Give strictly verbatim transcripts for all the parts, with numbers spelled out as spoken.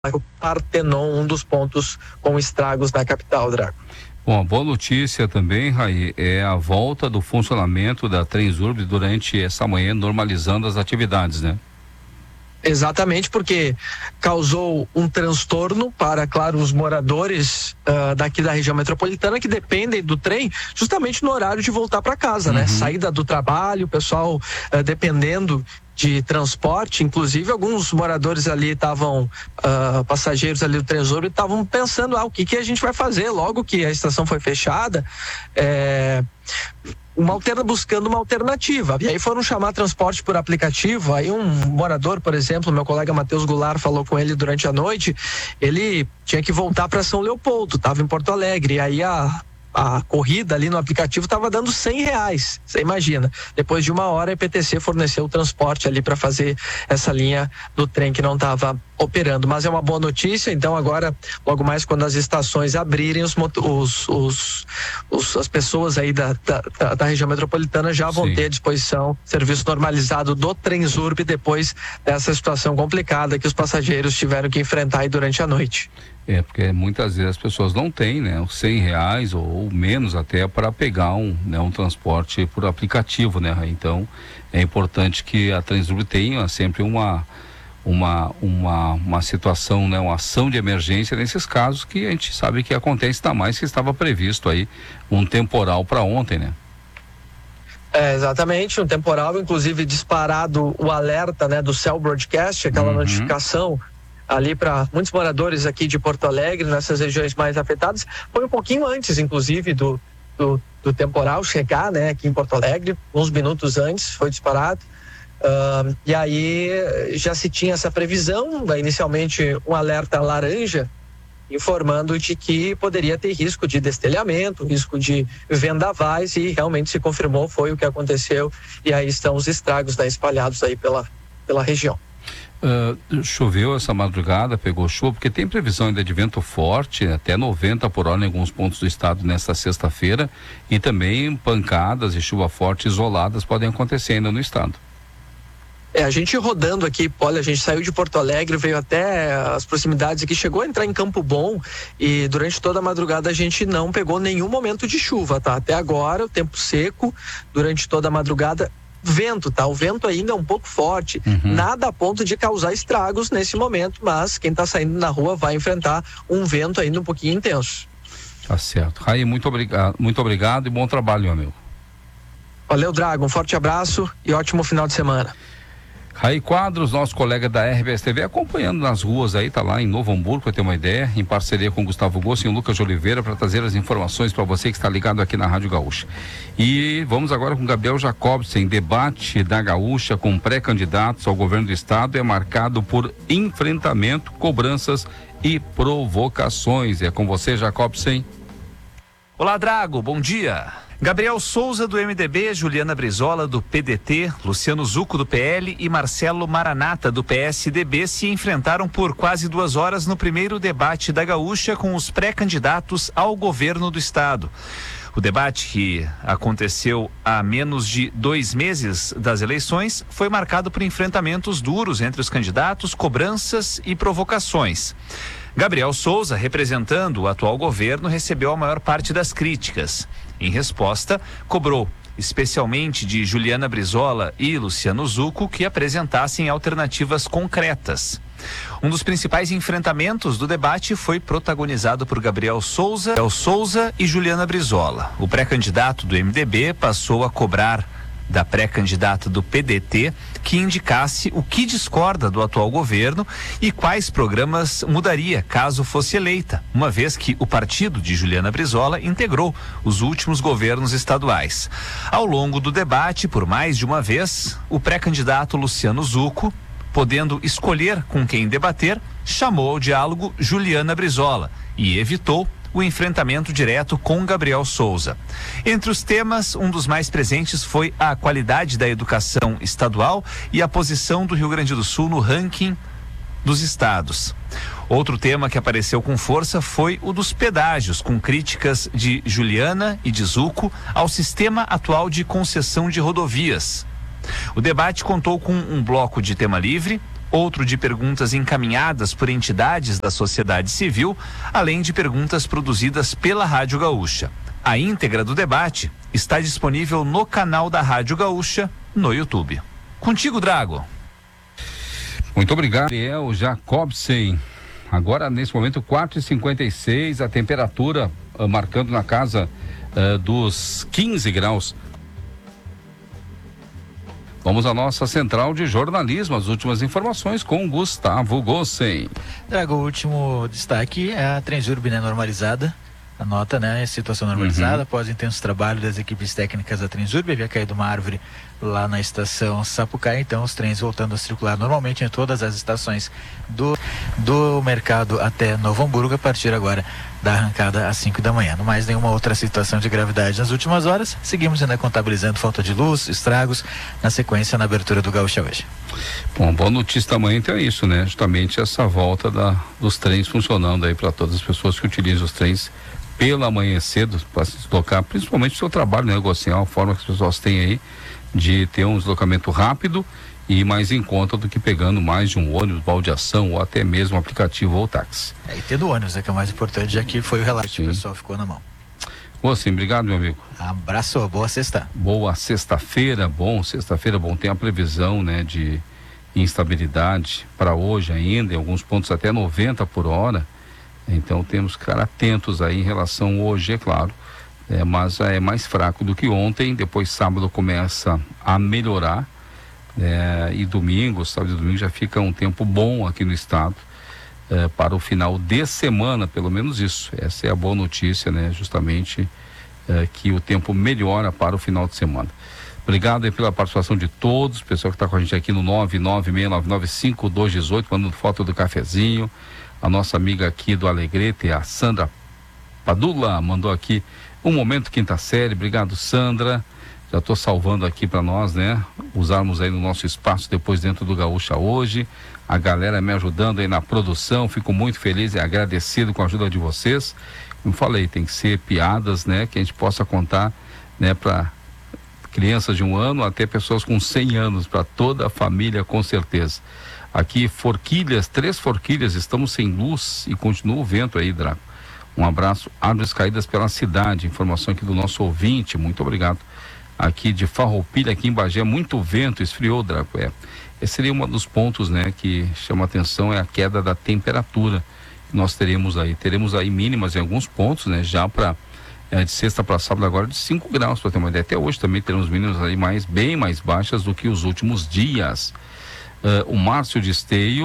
Partenon, um dos pontos com estragos na capital, Drago. Bom, a boa notícia também, Raí, é a volta do funcionamento da Transurb durante essa manhã, normalizando as atividades, né? Exatamente, porque causou um transtorno para, claro, os moradores uh, daqui da região metropolitana que dependem do trem justamente no horário de voltar para casa, uhum. né? Saída do trabalho, o pessoal uh, dependendo de transporte, inclusive alguns moradores ali estavam, uh, passageiros ali do Transurb, estavam pensando, ah, o que que a gente vai fazer logo que a estação foi fechada, é... uma alterna, buscando uma alternativa. E aí foram chamar transporte por aplicativo. Aí um morador, por exemplo, meu colega Matheus Goulart falou com ele durante a noite, ele tinha que voltar para São Leopoldo, estava em Porto Alegre, e aí a a corrida ali no aplicativo estava dando cem reais, você imagina. Depois de uma hora a E P T C forneceu o transporte ali para fazer essa linha do trem que não estava operando, mas é uma boa notícia. Então agora, logo mais quando as estações abrirem, os, os, os, os as pessoas aí da, da, da região metropolitana já vão Sim. ter à disposição serviço normalizado do Transurb depois dessa situação complicada que os passageiros tiveram que enfrentar aí durante a noite. É, porque muitas vezes as pessoas não têm, né, os cem reais ou, ou menos até para pegar um, né, um transporte por aplicativo, né? Então é importante que a Transurb tenha sempre uma uma uma uma situação, né, uma ação de emergência nesses casos que a gente sabe que acontece, ainda mais que estava previsto aí um temporal para ontem, né? É, exatamente, um temporal, inclusive disparado o alerta, né, do Cell Broadcast, aquela uhum. notificação ali para muitos moradores aqui de Porto Alegre, nessas regiões mais afetadas. Foi um pouquinho antes, inclusive, do, do, do temporal chegar, né, aqui em Porto Alegre, uns minutos antes foi disparado. Uh, e aí já se tinha essa previsão, inicialmente um alerta laranja, informando de que poderia ter risco de destelhamento, risco de vendavais, e realmente se confirmou, foi o que aconteceu, e aí estão os estragos, né, espalhados aí pela, pela região. Uh, choveu essa madrugada, pegou chuva, porque tem previsão ainda de vento forte, até noventa por hora em alguns pontos do estado nesta sexta-feira, e também pancadas e chuva forte isoladas podem acontecer ainda no estado. É, a gente rodando aqui, olha, a gente saiu de Porto Alegre, veio até as proximidades aqui, chegou a entrar em Campo Bom, e durante toda a madrugada a gente não pegou nenhum momento de chuva, tá? Até agora, o tempo seco, durante toda a madrugada. Vento, tá? O vento ainda é um pouco forte, uhum. nada a ponto de causar estragos nesse momento, mas quem tá saindo na rua vai enfrentar um vento ainda um pouquinho intenso. Tá certo. Raí, muito obrigado, muito obrigado e bom trabalho, meu amigo. Valeu, Drago, um forte abraço e ótimo final de semana. Raí Quadros, nosso colega da R B S T V, acompanhando nas ruas aí, tá lá em Novo Hamburgo, para ter uma ideia, em parceria com Gustavo Gosso e o Lucas de Oliveira, para trazer as informações para você que está ligado aqui na Rádio Gaúcha. E vamos agora com Gabriel Jacobsen. Debate da Gaúcha com pré-candidatos ao governo do estado é marcado por enfrentamento, cobranças e provocações. É com você, Jacobsen. Olá, Drago, bom dia. Gabriel Souza, do M D B, Juliana Brizola, do P D T, Luciano Zucco, do P L e Marcelo Maranata, do P S D B, se enfrentaram por quase duas horas no primeiro debate da Gaúcha com os pré-candidatos ao governo do estado. O debate, que aconteceu há menos de dois meses das eleições, foi marcado por enfrentamentos duros entre os candidatos, cobranças e provocações. Gabriel Souza, representando o atual governo, recebeu a maior parte das críticas. Em resposta, cobrou, especialmente de Juliana Brizola e Luciano Zucco, que apresentassem alternativas concretas. Um dos principais enfrentamentos do debate foi protagonizado por Gabriel Souza, Gabriel Souza e Juliana Brizola. O pré-candidato do M D B passou a cobrar da pré-candidata do P D T que indicasse o que discorda do atual governo e quais programas mudaria caso fosse eleita, uma vez que o partido de Juliana Brizola integrou os últimos governos estaduais. Ao longo do debate, por mais de uma vez, o pré-candidato Luciano Zucco, podendo escolher com quem debater, chamou ao diálogo Juliana Brizola e evitou o enfrentamento direto com Gabriel Souza. Entre os temas, um dos mais presentes foi a qualidade da educação estadual e a posição do Rio Grande do Sul no ranking dos estados. Outro tema que apareceu com força foi o dos pedágios, com críticas de Juliana e de Zucco ao sistema atual de concessão de rodovias. O debate contou com um bloco de tema livre, outro de perguntas encaminhadas por entidades da sociedade civil, além de perguntas produzidas pela Rádio Gaúcha. A íntegra do debate está disponível no canal da Rádio Gaúcha no YouTube. Contigo, Drago. Muito obrigado, Gabriel Jacobsen. Agora, nesse momento, quatro e cinquenta e seis, a temperatura uh, marcando na casa uh, dos quinze graus. Vamos à nossa central de jornalismo, as últimas informações com Gustavo Gossen. Drago, o último destaque é a Transurb, né, normalizada. A nota, né, situação normalizada, uhum. Após intenso trabalho das equipes técnicas da Transurb, havia caído uma árvore lá na estação Sapucaí, então os trens voltando a circular normalmente em todas as estações do, do mercado até Novo Hamburgo, a partir agora da arrancada às cinco da manhã. Não mais nenhuma outra situação de gravidade nas últimas horas, seguimos ainda contabilizando falta de luz, estragos, na sequência na abertura do Gaúcha hoje. Bom, boa notícia também então é isso, né, justamente essa volta da, dos trens funcionando aí para todas as pessoas que utilizam os trens pela manhã cedo, para se deslocar, principalmente o seu trabalho, né, negociar a forma que as pessoas têm aí de ter um deslocamento rápido e mais em conta do que pegando mais de um ônibus, baldeação ou até mesmo aplicativo ou táxi. É, e tendo ônibus, é que é o mais importante, já que foi o relato que o pessoal ficou na mão. Bom, sim, obrigado, meu amigo. Abraço, boa sexta. Boa sexta-feira, bom, sexta-feira, bom, tem a previsão, né, de instabilidade para hoje ainda, em alguns pontos até noventa por hora. Então temos que ficar atentos aí em relação hoje, é claro, é, mas é mais fraco do que ontem. Depois sábado começa a melhorar, é, e domingo, sábado e domingo já fica um tempo bom aqui no estado, é, para o final de semana, pelo menos isso. Essa é a boa notícia, né? Justamente é, que o tempo melhora para o final de semana. Obrigado aí pela participação de todos, pessoal que está com a gente aqui no nove nove seis nove nove cinco dois um oito, mandando foto do cafezinho. A nossa amiga aqui do Alegrete, a Sandra Padula, mandou aqui um momento quinta série. Obrigado, Sandra. Já estou salvando aqui para nós, né? Usarmos aí no nosso espaço depois dentro do Gaúcha hoje. A galera me ajudando aí na produção. Fico muito feliz e agradecido com a ajuda de vocês. Como falei, tem que ser piadas, né? Que a gente possa contar, né? Para crianças de um ano até pessoas com cem anos, para toda a família, com certeza. Aqui, Forquilhas, três Forquilhas, estamos sem luz e continua o vento aí, Draco. Um abraço, árvores caídas pela cidade, informação aqui do nosso ouvinte, muito obrigado. Aqui de Farroupilha, aqui em Bagé, muito vento, esfriou, Draco, é. Esse seria um dos pontos, né, que chama atenção, é a queda da temperatura. Nós teremos aí, teremos aí mínimas em alguns pontos, né, já para, é, de sexta para sábado agora de cinco graus, para ter uma ideia. Até hoje também teremos mínimas aí mais, bem mais baixas do que os últimos dias. Uh, o Márcio de Esteio,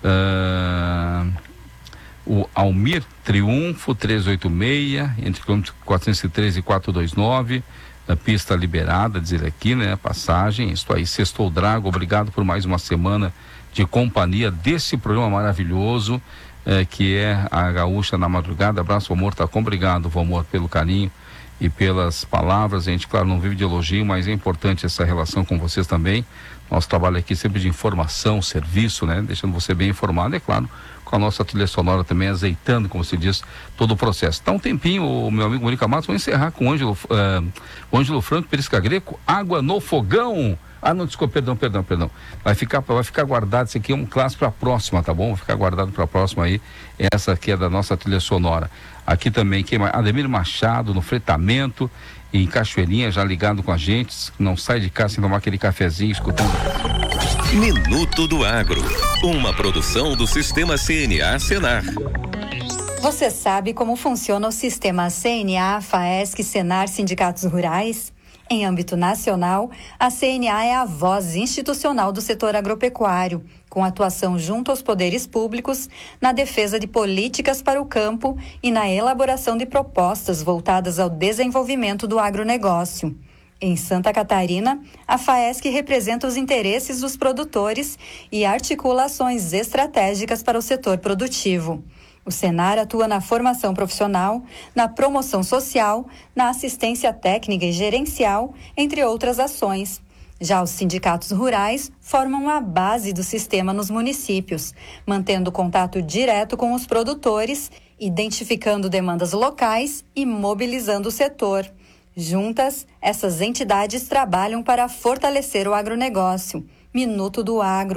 uh, o Almir Triunfo trezentos e oitenta e seis, entre quilômetros quatrocentos e treze e quatrocentos e vinte e nove, a pista liberada, diz ele aqui, né? Passagem, isto aí, sextou Drago, obrigado por mais uma semana de companhia desse programa maravilhoso, eh, que é a Gaúcha na Madrugada. Abraço, Vomor, tá com, obrigado, Vomor, pelo carinho e pelas palavras. A gente, claro, não vive de elogio, mas é importante essa relação com vocês também. Nosso trabalho aqui sempre de informação, serviço, né? Deixando você bem informado, é claro, com a nossa trilha sonora também, azeitando, como se diz, todo o processo. Dá um tempinho, o meu amigo Mônica Matos, vou encerrar com o Ângelo, uh, o Ângelo Franco, Perisca Greco, Água no Fogão. Ah, não, desculpa, perdão, perdão, perdão. Vai ficar, vai ficar guardado, isso aqui é um clássico para a próxima, tá bom? Vai ficar guardado para a próxima aí, essa aqui é da nossa trilha sonora. Aqui também, quem mais? Ademir Machado, no fretamento, em Cachoeirinha, já ligado com a gente, não sai de casa sem tomar aquele cafezinho, escutando. Minuto do Agro, uma produção do Sistema C N A Senar. Você sabe como funciona o Sistema C N A, FAESC, Senar, Sindicatos Rurais? Em âmbito nacional, a C N A é a voz institucional do setor agropecuário, com atuação junto aos poderes públicos, na defesa de políticas para o campo e na elaboração de propostas voltadas ao desenvolvimento do agronegócio. Em Santa Catarina, a FAESC representa os interesses dos produtores e articula ações estratégicas para o setor produtivo. O Senar atua na formação profissional, na promoção social, na assistência técnica e gerencial, entre outras ações. Já os sindicatos rurais formam a base do sistema nos municípios, mantendo contato direto com os produtores, identificando demandas locais e mobilizando o setor. Juntas, essas entidades trabalham para fortalecer o agronegócio. Minuto do Agro,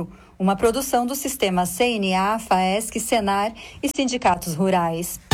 uma produção do Sistema C N A, FAESC, Senar e sindicatos rurais.